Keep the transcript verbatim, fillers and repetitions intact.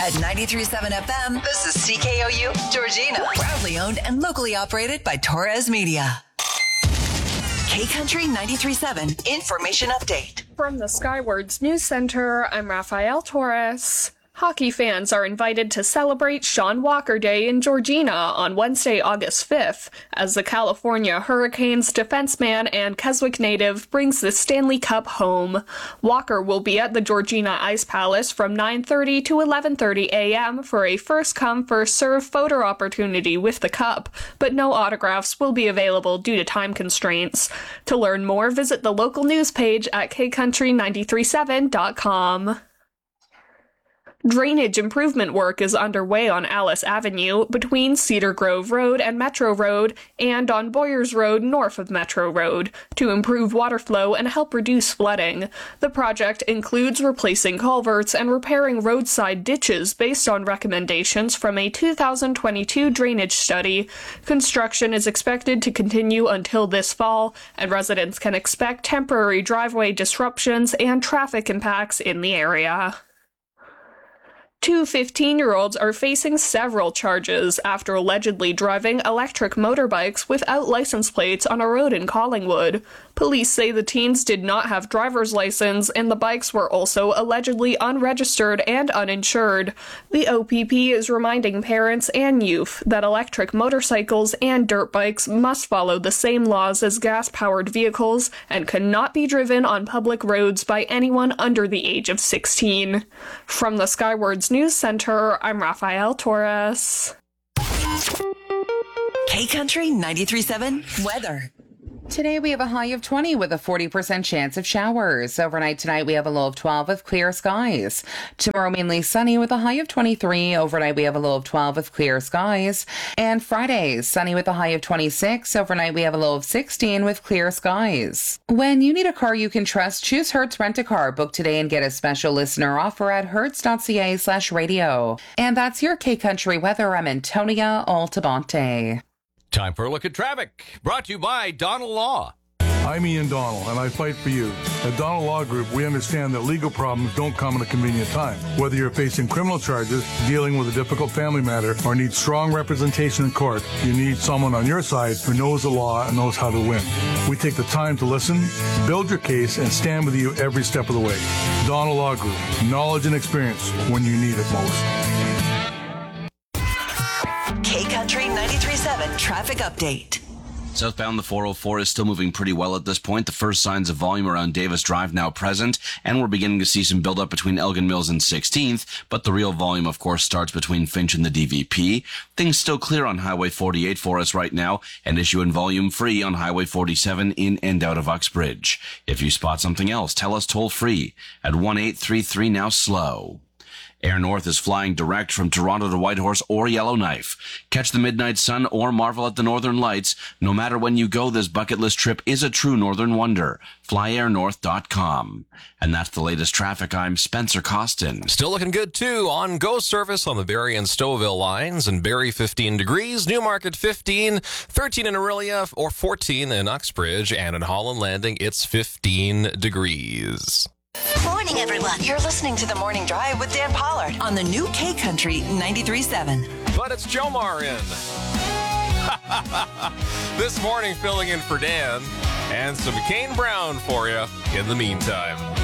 At ninety-three point seven F M, this is C K O U Georgina. Proudly owned and locally operated by Torres Media. K-Country ninety-three point seven Information Update. From the Skywards News Center, I'm Rafael Torres. Hockey fans are invited to celebrate Sean Walker Day in Georgina on Wednesday, August fifth, as the California Hurricanes defenseman and Keswick native brings the Stanley Cup home. Walker will be at the Georgina Ice Palace from nine thirty to eleven thirty a.m. for a first-come, first-served photo opportunity with the cup, but no autographs will be available due to time constraints. To learn more, visit the local news page at k country nine three seven dot com. Drainage improvement work is underway on Alice Avenue between Cedar Grove Road and Metro Road and on Boyers Road north of Metro Road to improve water flow and help reduce flooding. The project includes replacing culverts and repairing roadside ditches based on recommendations from a two thousand twenty-two drainage study. Construction is expected to continue until this fall, and residents can expect temporary driveway disruptions and traffic impacts in the area. Two fifteen-year-olds are facing several charges after allegedly driving electric motorbikes without license plates on a road in Collingwood. Police say the teens did not have driver's license, and the bikes were also allegedly unregistered and uninsured. The O P P is reminding parents and youth that electric motorcycles and dirt bikes must follow the same laws as gas-powered vehicles and cannot be driven on public roads by anyone under the age of sixteen. From the Skywards News Center, I'm Rafael Torres. K-Country ninety-three point seven weather. Today we have a high of twenty with a forty percent chance of showers. Overnight tonight we have a low of twelve with clear skies. Tomorrow mainly sunny with a high of twenty-three. Overnight we have a low of twelve with clear skies. And Friday, sunny with a high of twenty-six. Overnight we have a low of sixteen with clear skies. When you need a car you can trust, choose Hertz Rent-A-Car. Book today and get a special listener offer at hertz.ca slash radio. And that's your K-Country weather. I'm Antonia Altabonte. Time for a look at traffic, brought to you by Donald Law. I'm Ian Donald, and I fight for you. At Donald Law Group, we understand that legal problems don't come at a convenient time. Whether you're facing criminal charges, dealing with a difficult family matter, or need strong representation in court, you need someone on your side who knows the law and knows how to win. We take the time to listen, build your case, and stand with you every step of the way. Donald Law Group, knowledge and experience when you need it most. K-Country ninety-three point seven traffic update. Southbound, the four oh four is still moving pretty well at this point. The first signs of volume around Davis Drive now present, and we're beginning to see some buildup between Elgin Mills and sixteenth, but the real volume, of course, starts between Finch and the D V P. Things still clear on Highway forty-eight for us right now, and issue and volume free on Highway forty-seven in and out of Uxbridge. If you spot something else, tell us toll free at one eight three three now slow. Air North is flying direct from Toronto to Whitehorse or Yellowknife. Catch the midnight sun or marvel at the northern lights. No matter when you go, this bucket list trip is a true northern wonder. fly air north dot com. And that's the latest traffic. I'm Spencer Costin. Still looking good, too, on Go service on the Barrie and Stouffville lines. In Barrie, fifteen degrees. Newmarket, fifteen. thirteen in Aurelia, or fourteen in Uxbridge. And in Holland Landing, it's fifteen degrees. Morning, everyone. You're listening to The Morning Drive with Dan Pollard on the new K-Country ninety-three point seven. But it's Jomar in. This morning, filling in for Dan. And some Kane Brown for you in the meantime.